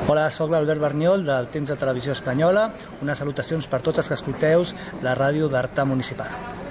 Hola, soc l'Albert Berniol del Temps de Televisió Espanyola. Unes salutacions per tots els que escolteu la ràdio d'Artà Municipal.